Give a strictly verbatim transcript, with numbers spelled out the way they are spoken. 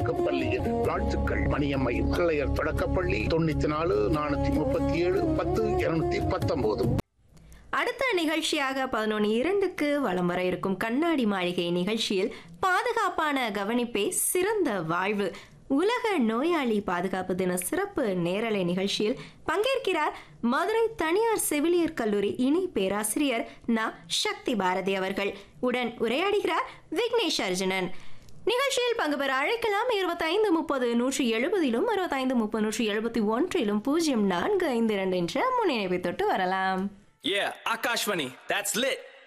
தொடக்கப்பள்ளியில் வாழ்த்துக்கள். மணியம்மை பிள்ளையர் தொடக்கப்பள்ளி தொண்ணூத்தி நாலு நானூத்தி முப்பத்தி ஏழு பத்து இருநூத்தி பத்தொன்பது. அடுத்த நிகழ்ச்சியாக பதினொன்று இரண்டுக்கு வலம் வர இருக்கும் கண்ணாடி மாளிகை நிகழ்ச்சியில் பாதுகாப்பான கவனிப்பே சிறந்த வாழ்வு உலக நோயாளி பாதுகாப்பு தின சிறப்பு நேரலை நிகழ்ச்சியில் பங்கேற்கிறார் மதுரை தனியார் செவிலியர் கல்லூரி இணை பேராசிரியர் நா சக்தி பாரதி அவர்கள். உடன் உரையாடுகிறார் விக்னேஷ் அர்ஜுனன். நிகழ்ச்சியில் பங்கு பெற அழைக்கலாம். இருபத்தைந்து முப்பது நூற்றி எழுபதிலும் அறுபத்தைந்து முப்பது நூற்றி எழுபத்தி ஒன்றிலும் பூஜ்ஜியம் நான்கு ஐந்து இரண்டு என்ற முன்னிணைப்பை தொட்டு வரலாம். Yeah, Akashvani, that's lit.